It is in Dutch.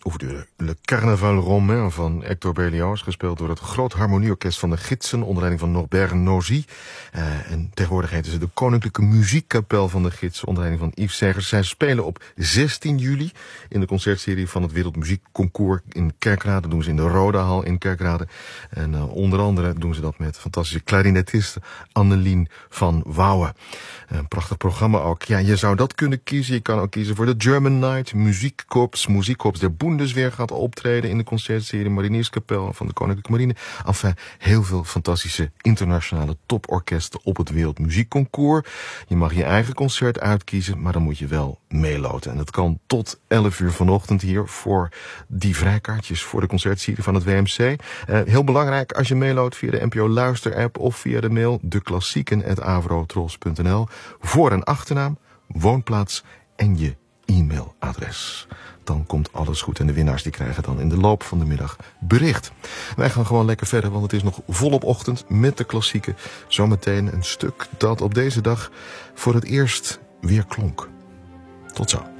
Ouverture Le Carnaval Romain van Hector Berlioz, gespeeld door het Groot Harmonieorkest van de Gidsen onder leiding van Norbert Nozy. En tegenwoordig heten ze de Koninklijke Muziekkapel van de Gidsen onder leiding van Yves Segers. Zij spelen op 16 juli in de concertserie van het Wereldmuziekconcours in Kerkrade. Dat doen ze in de Rodahal in Kerkrade. En onder andere doen ze dat met fantastische klarinetiste Annelien van Wouwen. Een prachtig programma ook. Ja, je zou dat kunnen kiezen. Je kan ook kiezen voor de German Night. Muziekkorps der Bundeswehr gaat optreden in de concertserie Marinierskapel van de Koninklijke Marine. Enfin, heel veel fantastische internationale toporkesten op het Wereldmuziekconcours. Je mag je eigen concert uitkiezen, maar dan moet je wel meeloten. En dat kan tot 11 uur vanochtend hier voor die vrijkaartjes voor de concertserie van het WMC. Heel belangrijk, als je meeloopt via de NPO Luister-app of via de mail deklassieken@avrotros.nl. Voor- en achternaam, woonplaats en je e-mailadres. Dan komt alles goed en de winnaars die krijgen dan in de loop van de middag bericht. Wij gaan gewoon lekker verder, want het is nog volop ochtend met de klassieken. Zometeen een stuk dat op deze dag voor het eerst weer klonk. Tot zo.